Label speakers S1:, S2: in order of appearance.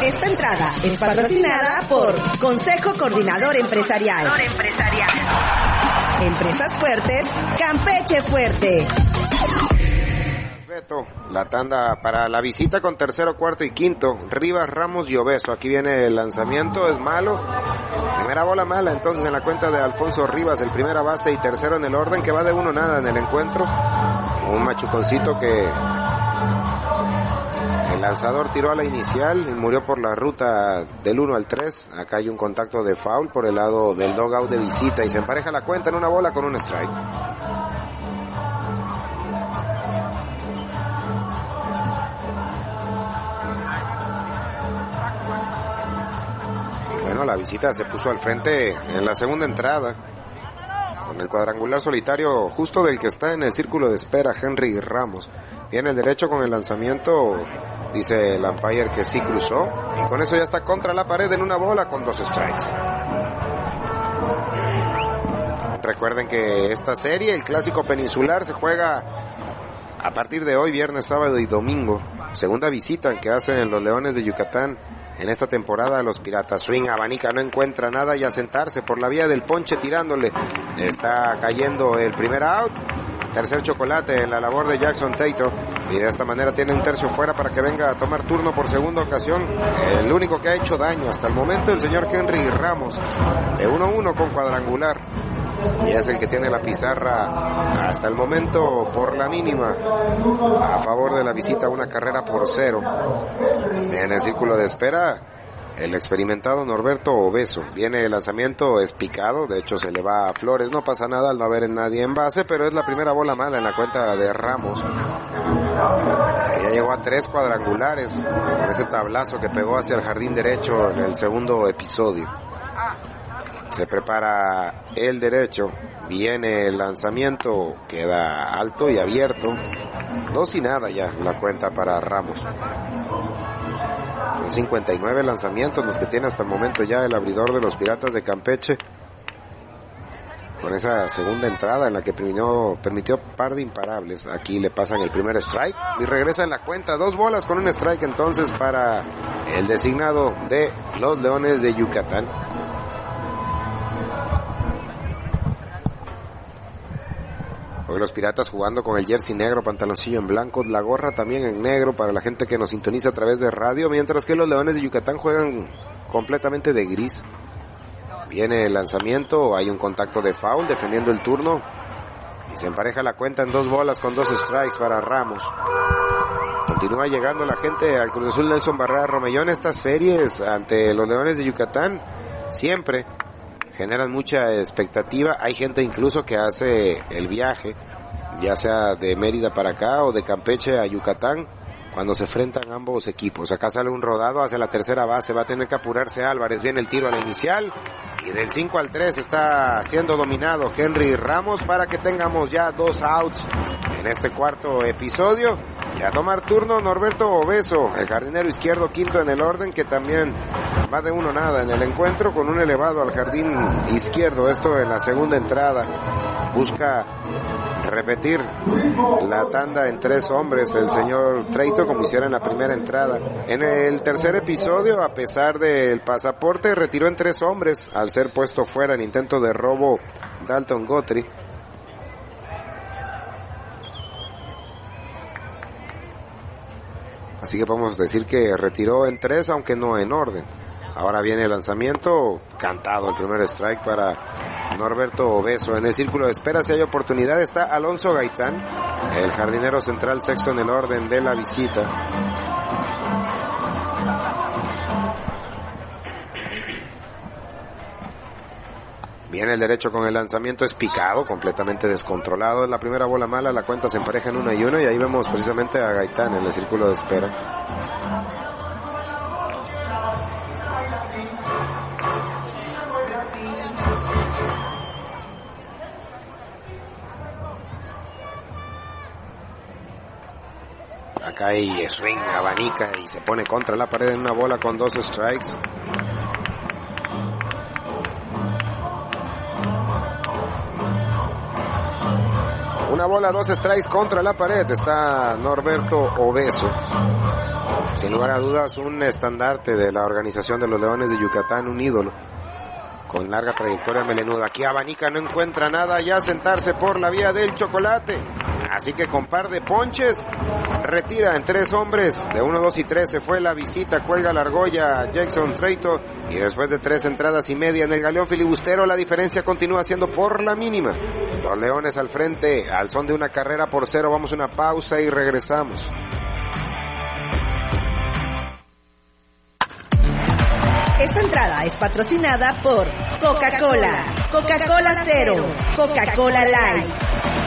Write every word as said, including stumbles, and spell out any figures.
S1: Esta entrada es patrocinada por Consejo Coordinador Empresarial. Empresas fuertes, Campeche fuerte.
S2: Beto, la tanda para la visita con tercero, cuarto y quinto. Rivas, Ramos y Obeso. Aquí viene el lanzamiento, es malo. Primera bola mala entonces en la cuenta de Alfonso Rivas, el primera base y tercero en el orden, que va de uno nada en el encuentro. Un machuconcito que el lanzador tiró a la inicial y murió por la ruta del uno al tres. Acá hay un contacto de foul por el lado del dugout de visita y se empareja la cuenta en una bola con un strike. Bueno, la visita se puso al frente en la segunda entrada con el cuadrangular solitario justo del que está en el círculo de espera, Henry Ramos. Viene el derecho con el lanzamiento, dice el umpire que sí cruzó, y con eso ya está contra la pared en una bola con dos strikes. Recuerden que esta serie, el clásico peninsular, se juega a partir de hoy, viernes, sábado y domingo. Segunda visita que hacen los Leones de Yucatán en esta temporada a los Piratas. Swing, abanica, no encuentra nada y a sentarse por la vía del ponche tirándole. Está cayendo el primer out. Tercer chocolate en la labor de Jackson Taylor. Y de esta manera tiene un tercio fuera para que venga a tomar turno por segunda ocasión. El único que ha hecho daño hasta el momento, el señor Henry Ramos. De uno uno con cuadrangular. Y es el que tiene la pizarra hasta el momento por la mínima. A favor de la visita, una carrera por cero. En el círculo de espera, el experimentado Norberto Obeso. Viene el lanzamiento, es picado, de hecho se le va a Flores. No pasa nada al no haber nadie en base, pero es la primera bola mala en la cuenta de Ramos, que ya llegó a tres cuadrangulares con ese tablazo que pegó hacia el jardín derecho en el segundo episodio. Se prepara el derecho, viene el lanzamiento, queda alto y abierto. Dos y nada ya la cuenta para Ramos. Son cincuenta y nueve lanzamientos los que tiene hasta el momento ya el abridor de los Piratas de Campeche. Con esa segunda entrada en la que permitió, permitió par de imparables. Aquí le pasan el primer strike y regresa en la cuenta. Dos bolas con un strike entonces para el designado de los Leones de Yucatán. Hoy los Piratas jugando con el jersey negro, pantaloncillo en blanco, la gorra también en negro para la gente que nos sintoniza a través de radio, mientras que los Leones de Yucatán juegan completamente de gris. Viene el lanzamiento, hay un contacto de foul defendiendo el turno y se empareja la cuenta en dos bolas con dos strikes para Ramos. Continúa llegando la gente al Cruz Azul Nelson Barrera Romellón. Estas series ante los Leones de Yucatán siempre generan mucha expectativa. Hay gente incluso que hace el viaje, ya sea de Mérida para acá o de Campeche a Yucatán, cuando se enfrentan ambos equipos. Acá sale un rodado hacia la tercera base, va a tener que apurarse Álvarez. Viene el tiro a la inicial y del cinco al tres está siendo dominado Henry Ramos para que tengamos ya dos outs en este cuarto episodio. Y a tomar turno Norberto Obeso, el jardinero izquierdo, quinto en el orden, que también va de uno nada en el encuentro, con un elevado al jardín izquierdo. Esto en la segunda entrada. Busca repetir la tanda en tres hombres el señor Treito, como hiciera en la primera entrada. En el tercer episodio, a pesar del pasaporte, retiró en tres hombres al ser puesto fuera en intento de robo Dalton Guthrie. Así que podemos decir que retiró en tres, aunque no en orden. Ahora viene el lanzamiento, cantado el primer strike para Norberto Obeso. En el círculo de espera, si hay oportunidad, está Alonso Gaitán, el jardinero central, sexto en el orden de la visita. Viene el derecho con el lanzamiento, es picado, completamente descontrolado. Es la primera bola mala, la cuenta se empareja en una y una, y ahí vemos precisamente a Gaitán en el círculo de espera. Acá hay swing, abanica y se pone contra la pared en una bola con dos strikes. Una bola, dos strikes contra la pared. Está Norberto Obeso. Sin lugar a dudas, un estandarte de la organización de los Leones de Yucatán, un ídolo con larga trayectoria melenuda. Aquí abanica, no encuentra nada, ya sentarse por la vía del chocolate. Así que con par de ponches, retira en tres hombres. De uno, dos y tres se fue la visita, cuelga la argolla Jackson Treito. Y después de tres entradas y media en el galeón filibustero, la diferencia continúa siendo por la mínima. Los Leones al frente, al son de una carrera por cero. Vamos a una pausa y regresamos.
S1: Esta entrada es patrocinada por Coca-Cola, Coca-Cola Cero, Coca-Cola Light.